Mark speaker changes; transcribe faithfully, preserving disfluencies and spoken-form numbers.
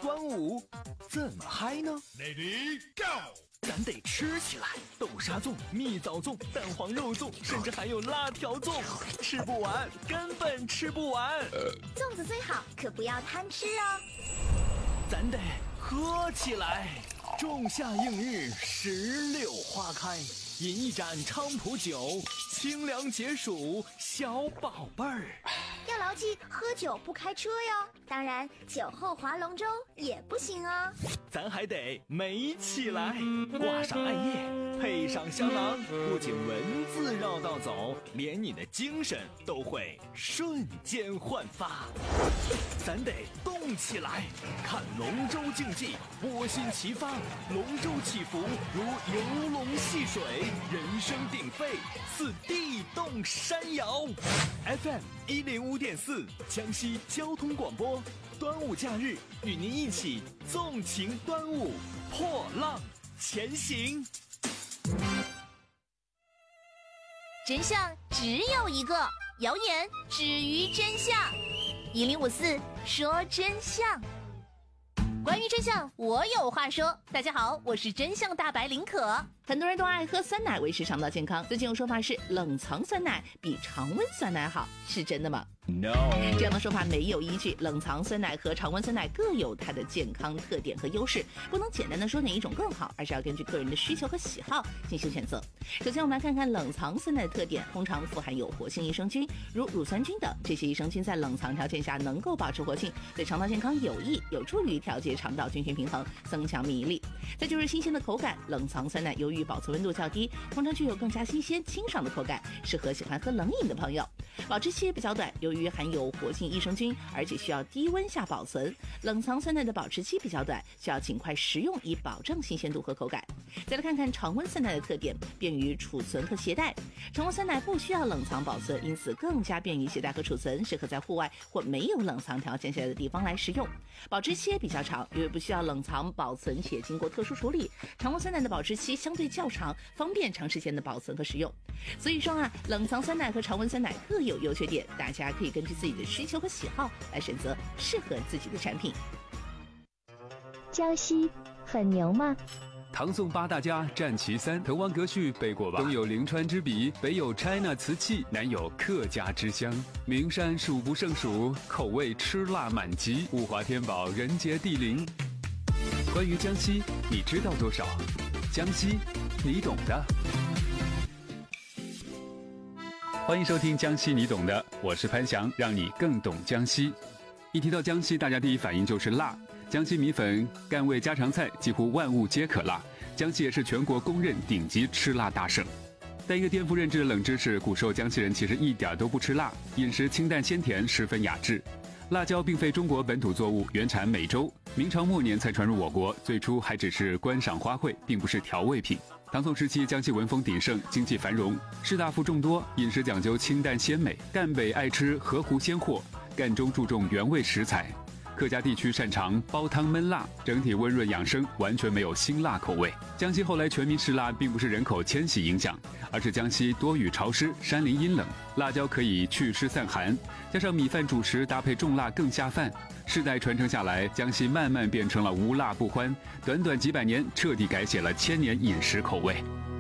Speaker 1: 端午怎么嗨呢
Speaker 2: ？Lady Go！
Speaker 1: 咱得吃起来，豆沙粽、蜜枣粽、蛋黄肉粽，甚至还有辣条粽，吃不完，根本吃不完。
Speaker 3: 粽子最好，可不要贪吃哦。
Speaker 1: 咱得喝起来，仲夏映日，石榴花开，饮一盏菖蒲酒，清凉解暑，小宝贝儿。
Speaker 3: 要牢记，喝酒不开车哟。当然，酒后划龙舟也不行哦。
Speaker 1: 咱还得美起来，挂上艾叶，配上香囊，不仅文字绕道走，连你的精神都会瞬间焕发。咱得动起来，看龙舟竞技，窝心齐发，龙舟起伏如游龙戏水，人声鼎沸，似地动山摇。F M 一零五点四，江西交通广播，端午假日与您一起纵情端午，破浪前行。
Speaker 4: 真相只有一个，谣言止于真相。一零五四说真相，关于真相，我有话说。大家好，我是真相大白林可。很多人都爱喝酸奶维持肠道健康，最近有说法是冷藏酸奶比常温酸奶好，是真的吗？
Speaker 1: No，
Speaker 4: 这样的说法没有依据。冷藏酸奶和常温酸奶各有它的健康特点和优势，不能简单的说哪一种更好，而是要根据个人的需求和喜好进行选择。首先我们来看看冷藏酸奶的特点，通常富含有活性益生菌，如乳酸菌等，这些益生菌在冷藏条件下能够保持活性，对肠道健康有益，有助于调节肠道菌群平衡，增强免疫力。再就是新鲜的口感，冷藏酸奶由于保存温度较低，通常具有更加新鲜清爽的口感，适合喜欢喝冷饮的朋友。保质期也比较短，由于含有活性益生菌，而且需要低温下保存，冷藏酸奶的保质期比较短，需要尽快食用以保证新鲜度和口感。再来看看常温酸奶的特点，便于储存和携带。常温酸奶不需要冷藏保存，因此更加便于携带和储存，适合在户外或没有冷藏条件下的地方来食用。保质期也比较长，因为不需要冷藏保存且经过特殊处理，常温酸奶的保质期相对较长，方便长时间的保存和食用。所以说啊，冷藏酸奶和常温酸奶各有优缺点，大家可以根据自己的需求和喜好来选择适合自己的产品。
Speaker 5: 江西很牛吗？
Speaker 6: 唐宋八大家占其三，滕王阁序背过吧？东有临川之笔，北有 China 瓷器，南有客家之乡。名山数不胜数，口味吃辣满级，物华天宝，人杰地灵。关于江西，你知道多少？江西，你懂的。欢迎收听江西你懂的，我是潘翔，让你更懂江西。一提到江西，大家第一反应就是辣。江西米粉、赣味家常菜几乎万物皆可辣，江西也是全国公认顶级吃辣大省。但一个颠覆认知的冷知识，古时候江西人其实一点都不吃辣，饮食清淡鲜甜，十分雅致。辣椒并非中国本土作物，原产美洲，明朝末年才传入我国，最初还只是观赏花卉，并不是调味品。唐宋时期，江西文风鼎盛，经济繁荣，士大夫众多，饮食讲究清淡鲜美。赣北爱吃河湖鲜货，赣中注重原味食材。客家地区擅长煲汤焖辣，整体温润养生，完全没有辛辣口味。江西后来全民吃辣，并不是人口迁徙影响，而是江西多雨潮湿，山林阴冷，辣椒可以祛湿散寒，加上米饭主食搭配重辣更下饭。世代传承下来，江西慢慢变成了无辣不欢，短短几百年彻底改写了千年饮食口味。